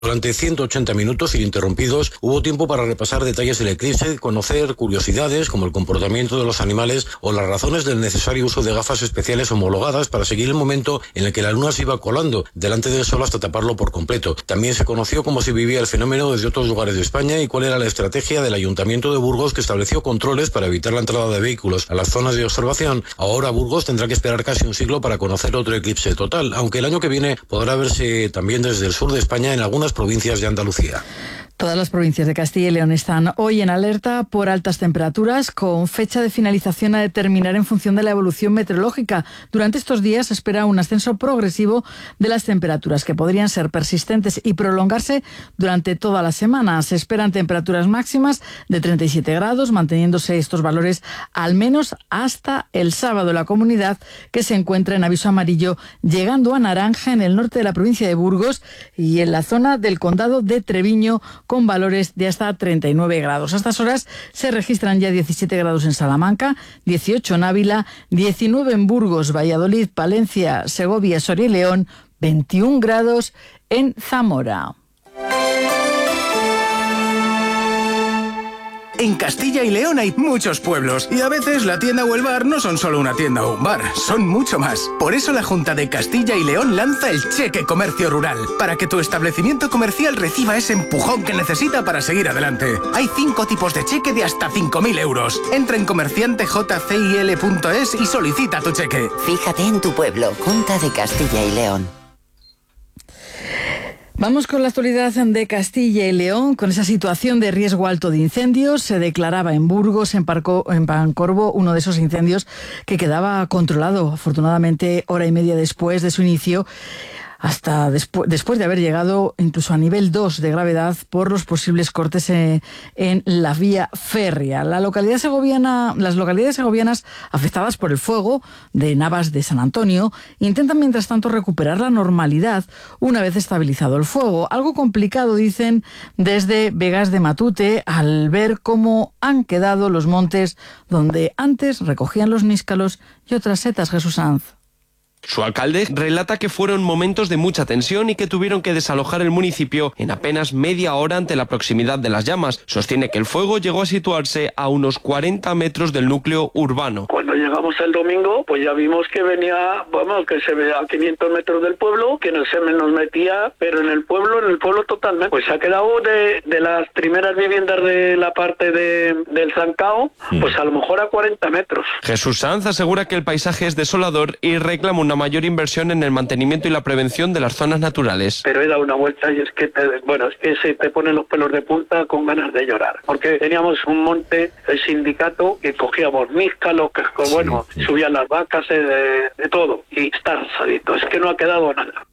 Durante 180 minutos ininterrumpidos hubo tiempo para repasar detalles del eclipse, conocer curiosidades como el comportamiento de los animales o las razones del necesario uso de gafas especiales homologadas para seguir el momento en el que la luna se iba colando delante del sol hasta taparlo por completo. También se conoció cómo se vivía el fenómeno desde otros lugares de España y cuál era la estrategia del Ayuntamiento de Burgos, que estableció controles para evitar la entrada de vehículos a las zonas de observación. Ahora Burgos tendrá que esperar casi un siglo para conocer otro eclipse total, aunque el año que viene podrá verse también desde el sur de España en algunas provincias de Andalucía. Todas las provincias de Castilla y León están hoy en alerta por altas temperaturas, con fecha de finalización a determinar en función de la evolución meteorológica. Durante estos días se espera un ascenso progresivo de las temperaturas, que podrían ser persistentes y prolongarse durante toda la semana. Se esperan temperaturas máximas de 37 grados, manteniéndose estos valores al menos hasta el sábado. La comunidad, que se encuentra en aviso amarillo, llegando a naranja en el norte de la provincia de Burgos y en la zona del condado de Treviño, con valores de hasta 39 grados. A estas horas se registran ya 17 grados en Salamanca, 18 en Ávila, 19 en Burgos, Valladolid, Palencia, Segovia, Soria y León, 21 grados en Zamora. En Castilla y León hay muchos pueblos y a veces la tienda o el bar no son solo una tienda o un bar, son mucho más. Por eso la Junta de Castilla y León lanza el Cheque Comercio Rural, para que tu establecimiento comercial reciba ese empujón que necesita para seguir adelante. Hay 5 tipos de cheque de hasta 5.000 euros. Entra en comerciantejcil.es y solicita tu cheque. Fíjate en tu pueblo, Junta de Castilla y León. Vamos con la actualidad de Castilla y León, con esa situación de riesgo alto de incendios. Se declaraba en Burgos, en Pancorbo, uno de esos incendios que quedaba controlado, afortunadamente, hora y media después de su inicio, hasta después de haber llegado incluso a nivel 2 de gravedad por los posibles cortes en la vía férrea. Las localidades segovianas afectadas por el fuego de Navas de San Antonio intentan mientras tanto recuperar la normalidad una vez estabilizado el fuego. Algo complicado, dicen desde Vegas de Matute, al ver cómo han quedado los montes donde antes recogían los níscalos y otras setas. Jesús Sanz. Su alcalde relata que fueron momentos de mucha tensión y que tuvieron que desalojar el municipio en apenas media hora ante la proximidad de las llamas. Sostiene que el fuego llegó a situarse a unos 40 metros del núcleo urbano. Cuando llegamos el domingo, pues ya vimos que venía, que se veía a 500 metros del pueblo, que no se nos metía, pero en el pueblo totalmente. Pues se ha quedado de las primeras viviendas de la parte del Zancao, pues a lo mejor a 40 metros. Jesús Sanz asegura que el paisaje es desolador y reclama una mayor inversión en el mantenimiento y la prevención de las zonas naturales. Pero he dado una vuelta y es que se te ponen los pelos de punta con ganas de llorar, porque teníamos un monte, el sindicato, que cogíamos níscalos, que subían las vacas, de todo, y está arrasadito, es que no ha quedado nada.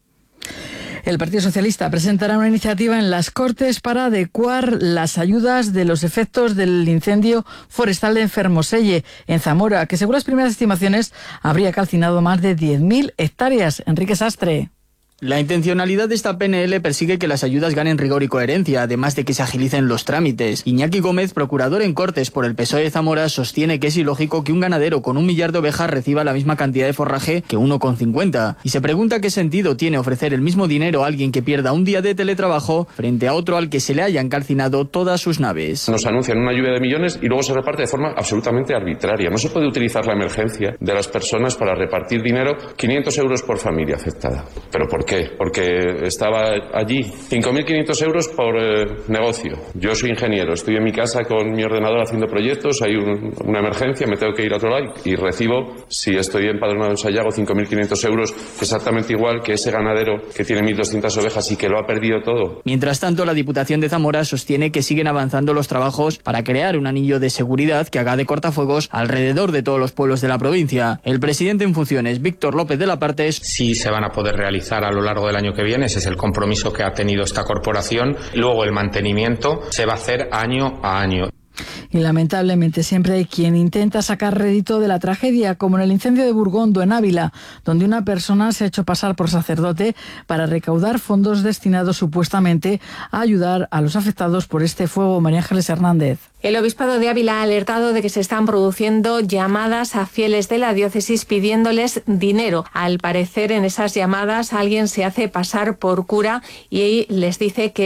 El Partido Socialista presentará una iniciativa en las Cortes para adecuar las ayudas de los efectos del incendio forestal de Fermoselle, en Zamora, que según las primeras estimaciones habría calcinado más de 10.000 hectáreas. Enrique Sastre. La intencionalidad de esta PNL persigue que las ayudas ganen rigor y coherencia, además de que se agilicen los trámites. Iñaki Gómez, procurador en Cortes por el PSOE de Zamora, sostiene que es ilógico que un ganadero con 1 millar de ovejas reciba la misma cantidad de forraje que uno con 50. Y se pregunta qué sentido tiene ofrecer el mismo dinero a alguien que pierda un día de teletrabajo frente a otro al que se le hayan calcinado todas sus naves. Nos anuncian una lluvia de millones y luego se reparte de forma absolutamente arbitraria. No se puede utilizar la emergencia de las personas para repartir dinero, 500 euros por familia afectada. ¿Pero por qué? Porque estaba allí 5.500 euros por negocio. Yo soy ingeniero, estoy en mi casa con mi ordenador haciendo proyectos, hay una emergencia, me tengo que ir a otro lado y recibo, si estoy empadronado en Sayago, 5.500 euros, exactamente igual que ese ganadero que tiene 1.200 ovejas y que lo ha perdido todo. Mientras tanto, la Diputación de Zamora sostiene que siguen avanzando los trabajos para crear un anillo de seguridad que haga de cortafuegos alrededor de todos los pueblos de la provincia. El presidente en funciones, Víctor López de la Partes, sí se van a poder realizar a lo largo del año que viene, ese es el compromiso que ha tenido esta corporación. Luego el mantenimiento se va a hacer año a año. Y lamentablemente siempre hay quien intenta sacar rédito de la tragedia, como en el incendio de Burgondo, en Ávila, donde una persona se ha hecho pasar por sacerdote para recaudar fondos destinados supuestamente a ayudar a los afectados por este fuego. María Ángeles Hernández. El obispado de Ávila ha alertado de que se están produciendo llamadas a fieles de la diócesis pidiéndoles dinero. Al parecer, en esas llamadas alguien se hace pasar por cura y les dice que